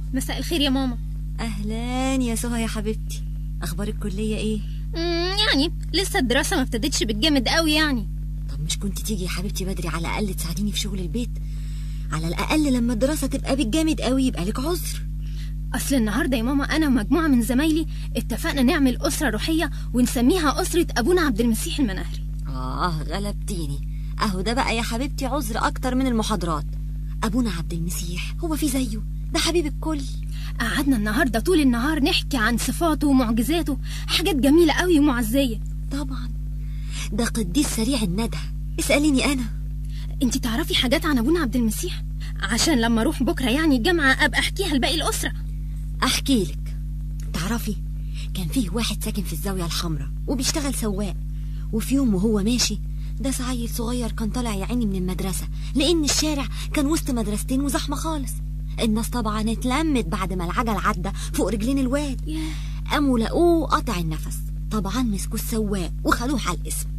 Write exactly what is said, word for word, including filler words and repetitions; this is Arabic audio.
مساء الخير يا ماما. اهلا يا سهى يا حبيبتي، اخبار الكليه ايه؟ امم يعني لسه الدراسه ما ابتدتش بالجامد قوي يعني. طب مش كنت تيجي يا حبيبتي بدري على الاقل تساعديني في شغل البيت؟ على الاقل لما الدراسه تبقى بالجامد قوي يبقى لك عذر. اصل النهارده يا ماما انا ومجموعه من زمايلي اتفقنا نعمل اسره روحيه ونسميها اسره ابونا عبد المسيح المناهري. اه غلبتيني. اهو ده بقى يا حبيبتي عذر اكتر من المحاضرات. ابونا عبد المسيح هو في زيه، ده حبيب الكل. قعدنا النهارده طول النهار نحكي عن صفاته ومعجزاته، حاجات جميله قوي ومعزيه. طبعا ده قديس سريع الندى. اساليني انا. انتي تعرفي حاجات عن ابونا عبد المسيح عشان لما اروح بكره يعني الجامعه ابقى احكيها لباقي الاسره؟ احكي لك. تعرفي كان فيه واحد ساكن في الزاويه الحمراء وبيشتغل سواق، وفي يوم وهو ماشي ده عيل صغير كان طالع يا عيني من المدرسه، لان الشارع كان وسط مدرستين وزحمه خالص. الناس طبعا اتلمت بعد ما العجل عدى فوق رجلين الواد، قاموا لقوه قطع النفس. طبعا مسكوا السواق وخدوه على القسم.